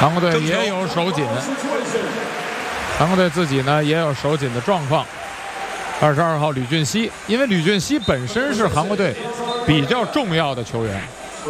韩国队也有手紧，韩国队自己呢也有手紧的状况。22号吕俊熙，因为吕俊熙本身是韩国队比较重要的球员。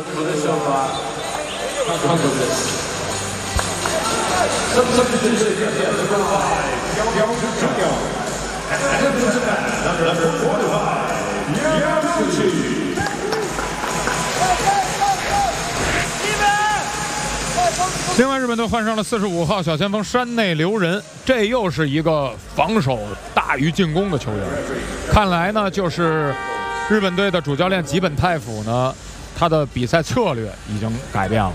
另外，日本队换上了45号小前锋山内留人，这又是一个防守大于进攻的球员。看来呢，就是日本队的主教练吉本泰辅呢，他的比赛策略已经改变了。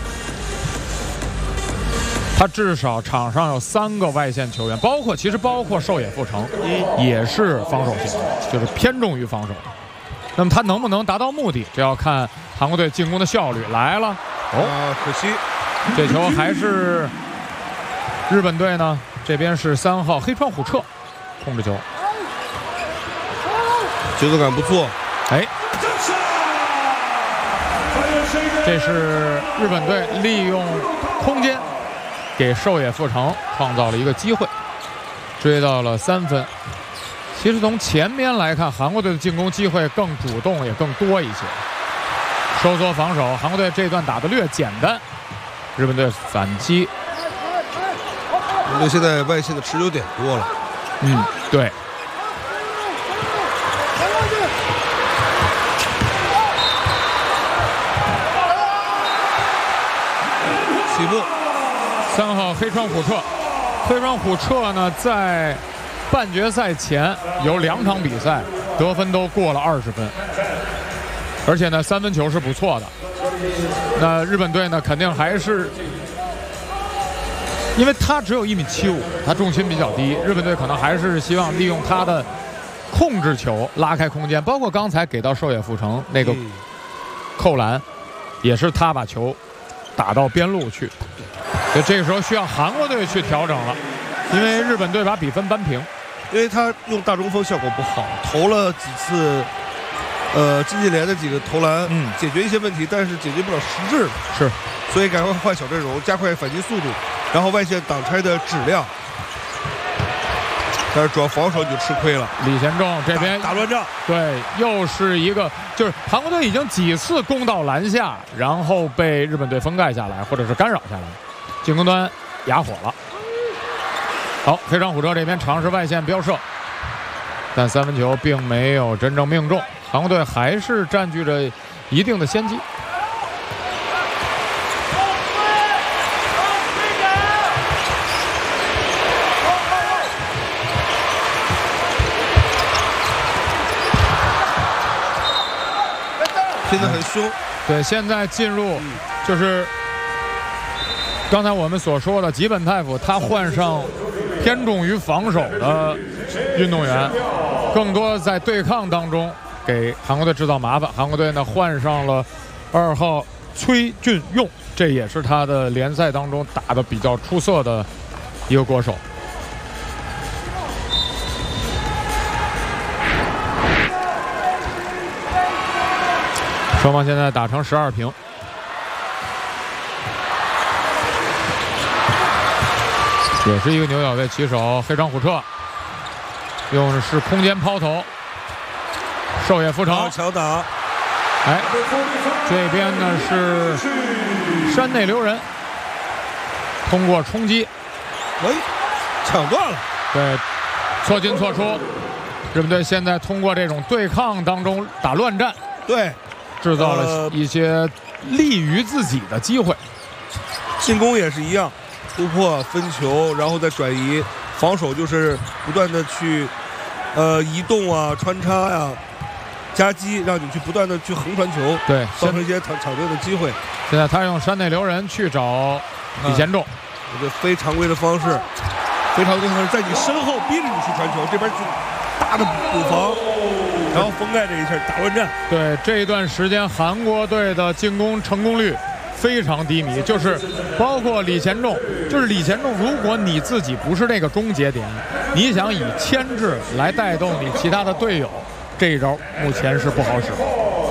他至少场上有3个外线球员，包括狩野富成，也是防守型的，就是偏重于防守。那么他能不能达到目的，这要看韩国队进攻的效率。来了， 可惜。 这球还是日本队呢，这边是3号黑川虎彻控制球， 节奏感不错。 哎，这是日本队利用空间给狩野富成创造了一个机会，追到了3分。其实从前面来看，韩国队的进攻机会更主动，也更多一些。收缩防守，韩国队这段打得略简单。日本队反击， 日本队现在外线的持久点多了。 对。 起步 ，3号黑川虎彻。黑川虎彻呢，在半决赛前有2场比赛得分都过了20分，而且呢3分球是不错的。那日本队呢，肯定还是因为他只有1.75米，他重心比较低，日本队可能还是希望利用他的控制球拉开空间，包括刚才给到狩野富成那个扣篮，也是他把球打到边路去。所以这个时候需要韩国队去调整了，因为日本队把比分扳平， 因为他用大中锋效果不好，投了几次近几年的几个投篮，解决一些问题，但是解决不了实质。 是， 所以赶快换小阵容，加快反击速度，然后外线挡拆的质量。但是主要防守你就吃亏了。 李贤仲这边打乱仗， 对，又是一个，就是韩国队已经几次攻到篮下，然后被日本队封盖下来，或者是干扰下来，进攻端哑火了。好，黑川虎彻这边尝试外线飙射，但3分球并没有真正命中。韩国队还是占据着一定的先机。 现在很凶， 对，现在进入就是刚才我们所说的吉本泰辅，他换上偏重于防守的运动员，更多在对抗当中给韩国队制造麻烦。韩国队呢换上了2号崔俊用，这也是他的联赛当中打得比较出色的一个国手。双方现在打成12平。也是一个牛角队旗手黑川虎彻，用的是空间抛投，狩野富成强打。 哎，这边呢是山内留人，通过冲击， 抢断了。 对，错进错出。日本队现在通过这种对抗当中打乱战， 对， 制造了一些利于自己的机会。 进攻也是一样，突破分球，然后再转移，防守就是不断的去移动啊、穿插呀、夹击，让你去不断的去横传球， 对， 造成一些抢对的机会。 现在他用山内留人去找李贤仲， 一个非常规的方式，非常规的方式在你身后逼着你去传球，这边去大的补防，然后封盖这一下打乱战。 对，这一段时间韩国队的进攻成功率非常低迷，就是包括李贤仲，就是李贤仲，如果你自己不是那个终结点，你想以牵制来带动你其他的队友，这一招目前是不好使。